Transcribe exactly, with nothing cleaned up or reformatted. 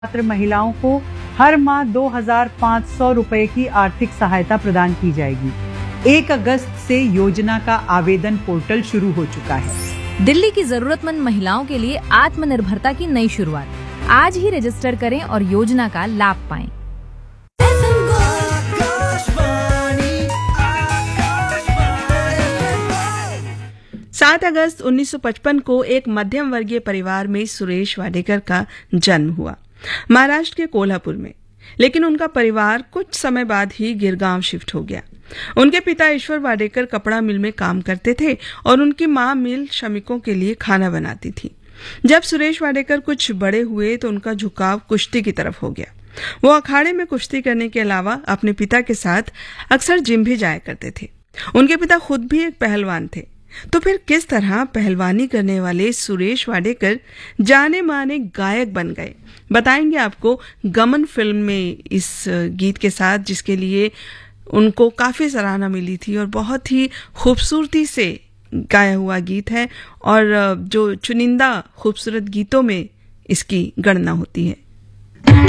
पात्र महिलाओं को हर माह दो हजार पाँच सौ रुपए की आर्थिक सहायता प्रदान की जाएगी। एक अगस्त से योजना का आवेदन पोर्टल शुरू हो चुका है। दिल्ली की जरूरतमंद महिलाओं के लिए आत्मनिर्भरता की नई शुरुआत। आज ही रजिस्टर करें और योजना का लाभ पाएं। सात अगस्त उन्नीस सौ पचपन को एक मध्यम वर्गीय परिवार में सुरेश वाडेकर का जन्म हुआ, महाराष्ट्र के कोल्हापुर में। लेकिन उनका परिवार कुछ समय बाद ही गिरगांव शिफ्ट हो गया। उनके पिता ईश्वर वाडेकर कपड़ा मिल में काम करते थे और उनकी मां मिल श्रमिकों के लिए खाना बनाती थी। जब सुरेश वाडेकर कुछ बड़े हुए तो उनका झुकाव कुश्ती की तरफ हो गया। वो अखाड़े में कुश्ती करने के अलावा अपने पिता के साथ अक्सर जिम भी जाया करते थे। उनके पिता खुद भी एक पहलवान थे। तो फिर किस तरह पहलवानी करने वाले सुरेश वाडेकर जाने माने गायक बन गए, बताएंगे आपको गमन फिल्म में इस गीत के साथ, जिसके लिए उनको काफी सराहना मिली थी और बहुत ही खूबसूरती से गाया हुआ गीत है और जो चुनिंदा खूबसूरत गीतों में इसकी गणना होती है।